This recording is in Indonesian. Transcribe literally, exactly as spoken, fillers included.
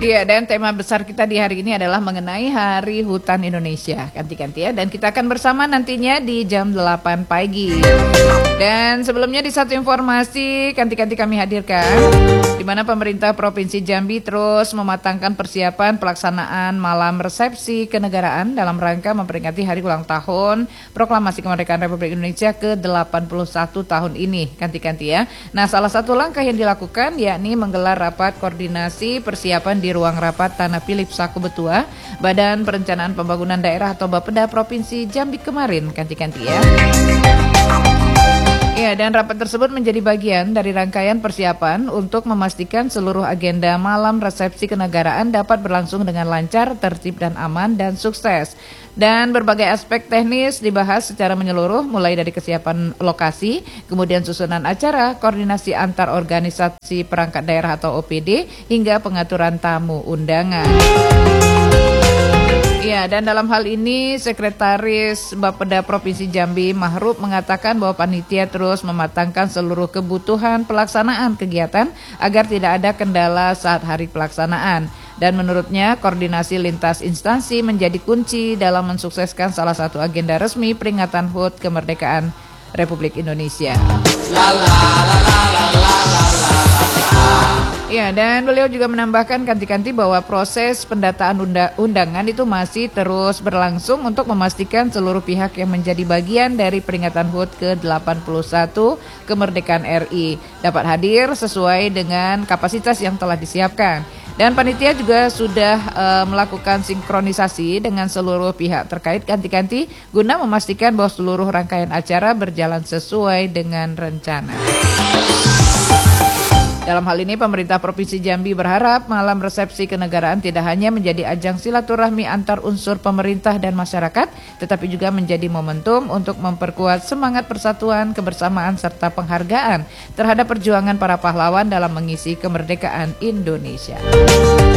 Iya, dan tema besar kita di hari ini adalah mengenai Hari Hutan Indonesia. Ganti-ganti ya, dan kita akan bersama nantinya di jam delapan pagi. Dan sebelumnya di satu informasi ganti-ganti kami hadirkan, di mana pemerintah Provinsi Jambi terus mematangkan persiapan pelaksanaan malam resepsi kenegaraan dalam rangka memperingati hari ulang tahun Proklamasi Kemerdekaan Republik Indonesia ke delapan puluh satu tahun ini. Ganti-ganti ya. Nah, salah satu langkah yang dilakukan yakni menggelar rapat koordinasi persiapan di ruang rapat Tanah Philip Saku Betua, Badan Perencanaan Pembangunan Daerah atau Bapeda Provinsi Jambi kemarin. Ganti-ganti ya. Ya, dan rapat tersebut menjadi bagian dari rangkaian persiapan untuk memastikan seluruh agenda malam resepsi kenegaraan dapat berlangsung dengan lancar, tertib dan aman dan sukses. Dan berbagai aspek teknis dibahas secara menyeluruh, mulai dari kesiapan lokasi, kemudian susunan acara, koordinasi antar organisasi perangkat daerah atau O P D, hingga pengaturan tamu undangan. Ya, dan dalam hal ini Sekretaris Bapeda Provinsi Jambi Mahrub mengatakan bahwa panitia terus mematangkan seluruh kebutuhan pelaksanaan kegiatan agar tidak ada kendala saat hari pelaksanaan. Dan menurutnya koordinasi lintas instansi menjadi kunci dalam mensukseskan salah satu agenda resmi peringatan H U T Kemerdekaan Republik Indonesia. La, la, la, la, la, la, la, la. Ya, dan beliau juga menambahkan ganti-ganti bahwa proses pendataan undangan itu masih terus berlangsung untuk memastikan seluruh pihak yang menjadi bagian dari peringatan H U T ke delapan puluh satu Kemerdekaan R I dapat hadir sesuai dengan kapasitas yang telah disiapkan. Dan panitia juga sudah e, melakukan sinkronisasi dengan seluruh pihak terkait ganti-ganti guna memastikan bahwa seluruh rangkaian acara berjalan sesuai dengan rencana. Dalam hal ini, pemerintah Provinsi Jambi berharap malam resepsi kenegaraan tidak hanya menjadi ajang silaturahmi antar unsur pemerintah dan masyarakat, tetapi juga menjadi momentum untuk memperkuat semangat persatuan, kebersamaan, serta penghargaan terhadap perjuangan para pahlawan dalam mengisi kemerdekaan Indonesia.